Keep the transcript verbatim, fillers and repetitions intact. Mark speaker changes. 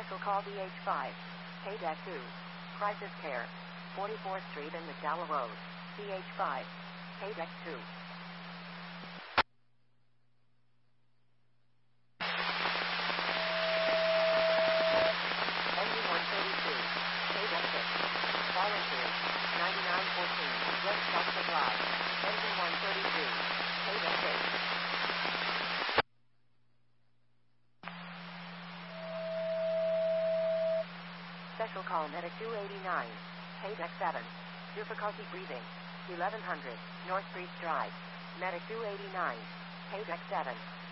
Speaker 1: Special call D H five. K two. Crisis care. forty-fourth Street and McDowell Road. D H five. K two. Engine one thirty-two. K six. Volunteers. ninety-nine fourteen. Red Sox Supply. Engine one thirty-two. K six. Special call Medic two eighty-nine. K seven. Difficulty breathing. eleven hundred. North Street Drive. Medic two eighty-nine. K seven.